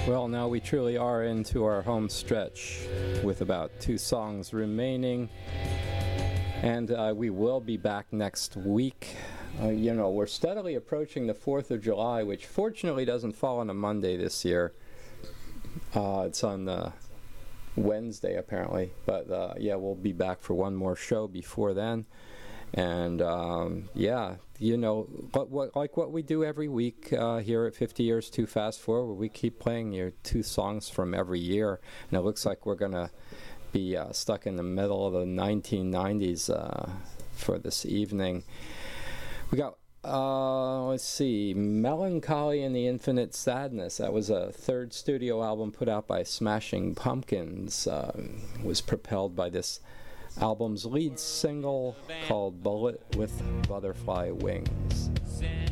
Well, now we truly are into our home stretch with about 2 songs remaining. And we will be back next week. We're steadily approaching the 4th of July, which fortunately doesn't fall on a Monday this year. It's on Wednesday, apparently. But we'll be back for one more show before then. And like what we do every week here at 50 Years Too Fast Forward, we keep playing your 2 songs from every year, and it looks like we're gonna be stuck in the middle of the 1990s for this evening. We got Melancholy and the Infinite Sadness. That was a 3rd studio album put out by Smashing Pumpkins. Was propelled by this album's lead single called Bullet with Butterfly Wings.